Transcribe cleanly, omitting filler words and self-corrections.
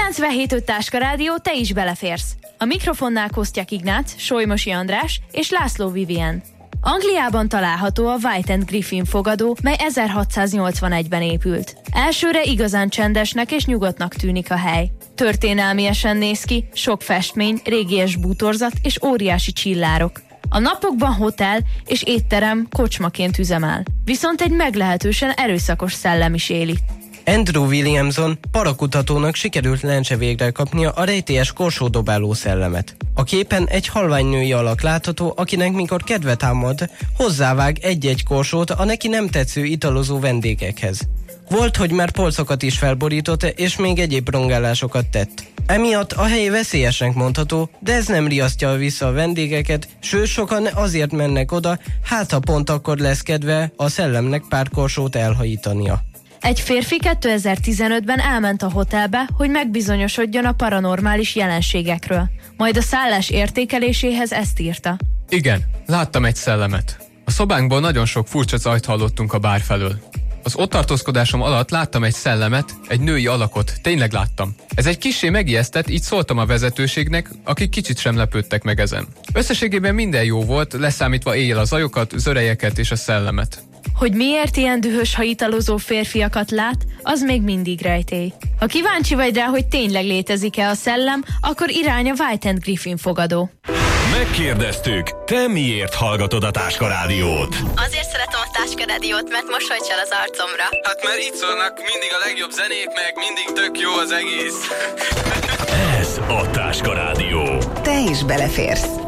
97.5 Táska Rádió, te is beleférsz. A mikrofonnál Kosztyak Ignác, Solymosi András és László Vivien. Angliában található a White and Griffin fogadó, mely 1681-ben épült. Elsőre igazán csendesnek és nyugodtnak tűnik a hely. Történelmiesen néz ki, sok festmény, régies bútorzat és óriási csillárok. A napokban hotel és étterem kocsmaként üzemel. Viszont egy meglehetősen erőszakos szellem is éli. Andrew Williamson parakutatónak sikerült lencse végre kapnia a rejtélyes korsódobáló szellemet. A képen egy halvány női alak látható, akinek mikor kedve támad, hozzávág egy-egy korsót a neki nem tetsző italozó vendégekhez. Volt, hogy már polcokat is felborított, és még egyéb rongálásokat tett. Emiatt a hely veszélyesnek mondható, de ez nem riasztja vissza a vendégeket, sőt sokan azért mennek oda, hát ha pont akkor lesz kedve a szellemnek pár korsót elhajítania. Egy férfi 2015-ben elment a hotelbe, hogy megbizonyosodjon a paranormális jelenségekről. Majd a szállás értékeléséhez ezt írta. Igen, láttam egy szellemet. A szobánkból nagyon sok furcsa zajt hallottunk a bár felől. Az ott tartózkodásom alatt láttam egy szellemet, egy női alakot, tényleg láttam. Ez egy kissé megijesztett, így szóltam a vezetőségnek, akik kicsit sem lepődtek meg ezen. Összességében minden jó volt, leszámítva éjjel a zajokat, zörejeket és a szellemet. Hogy miért ilyen dühös, ha italozó férfiakat lát, az még mindig rejtély. Ha kíváncsi vagy rá, hogy tényleg létezik-e a szellem, akkor irány a White and Griffin fogadó. Megkérdeztük, te miért hallgatod a Táska Rádiót? Azért szeretem a Táska Rádiót, mert mosolyt csal az arcomra. Hát mert itt szólnak mindig a legjobb zenék, meg mindig tök jó az egész. Ez a Táska Rádió. Te is beleférsz.